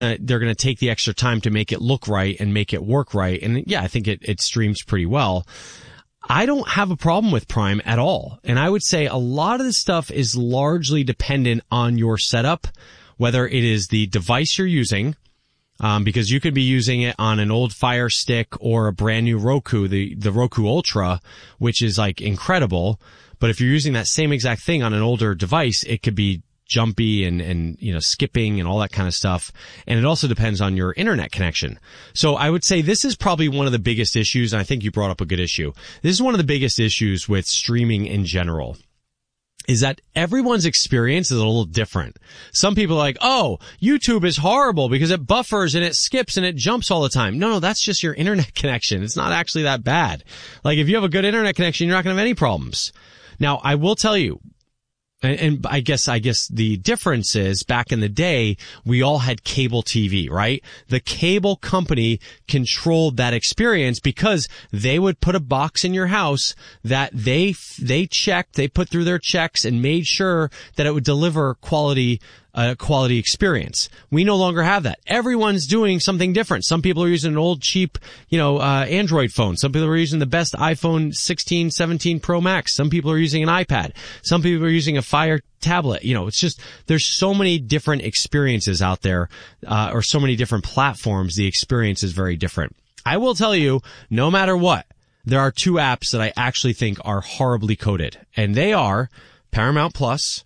they're going to take the extra time to make it look right and make it work right. And yeah, I think it streams pretty well. I don't have a problem with Prime at all. And I would say a lot of this stuff is largely dependent on your setup, whether it is the device you're using, because you could be using it on an old Fire Stick or a brand new Roku, the Roku Ultra, which is like incredible. But if you're using that same exact thing on an older device, it could be jumpy and skipping and all that kind of stuff. And it also depends on your internet connection. So I would say this is probably one of the biggest issues. And I think you brought up a good issue. This is one of the biggest issues with streaming in general, is that everyone's experience is a little different. Some people are like, oh, YouTube is horrible because it buffers and it skips and it jumps all the time. No, that's just your internet connection. It's not actually that bad. Like if you have a good internet connection, you're not going to have any problems. Now, I will tell you, and I guess the difference is back in the day, we all had cable TV, right? The cable company controlled that experience because they would put a box in your house that they checked, they put through their checks and made sure that it would deliver quality experience. We no longer have that. Everyone's doing something different. Some people are using an old cheap, Android phone. Some people are using the best iPhone 16, 17 Pro Max. Some people are using an iPad. Some people are using a Fire tablet. It's just, there's so many different experiences out there, or so many different platforms. The experience is very different. I will tell you, no matter what, there are two apps that I actually think are horribly coded, and they are Paramount Plus,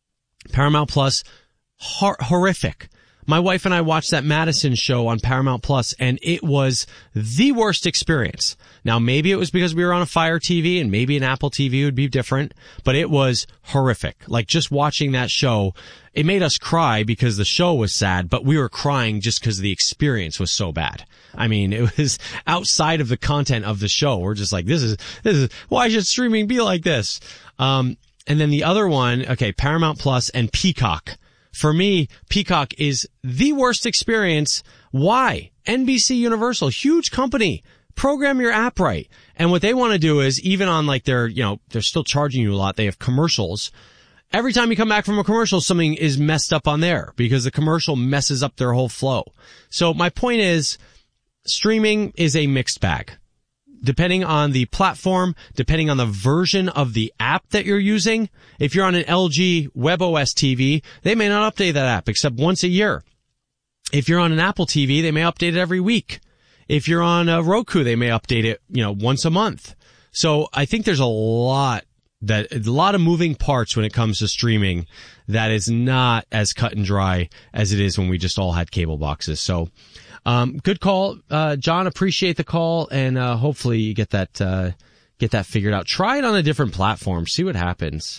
horrific. My wife and I watched that Madison show on Paramount Plus, and it was the worst experience. Now, maybe it was because we were on a Fire TV, and maybe an Apple TV would be different, but it was horrific. Like, just watching that show, it made us cry because the show was sad, but we were crying just because the experience was so bad. I mean, it was outside of the content of the show. We're just like, this is, why should streaming be like this? And then the other one, okay, Paramount Plus and Peacock. For me, Peacock is the worst experience. Why? NBC Universal, huge company. Program your app right. And what they want to do is, even on like they're still charging you a lot. They have commercials. Every time you come back from a commercial, something is messed up on there because the commercial messes up their whole flow. So my point is, streaming is a mixed bag. Depending on the platform, depending on the version of the app that you're using. If you're on an LG WebOS TV, they may not update that app except once a year. If you're on an Apple TV, they may update it every week. If you're on a Roku, they may update it, once a month. So I think there's a lot of moving parts when it comes to streaming that is not as cut and dry as it is when we just all had cable boxes. So good call, John. Appreciate the call, and hopefully you get that figured out. Try it on a different platform. See what happens.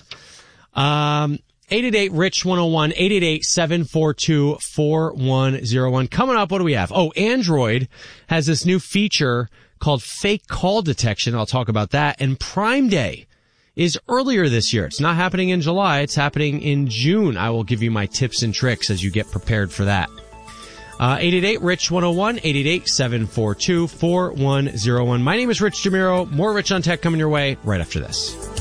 888-RICH-101, 888-742-4101. Coming up, what do we have? Oh, Android has this new feature called fake call detection. I'll talk about that. And Prime Day is earlier this year. It's not happening in July. It's happening in June. I will give you my tips and tricks as you get prepared for that. 888-RICH-101, 888-742-4101. My name is Rich DeMiro. More Rich on Tech coming your way right after this.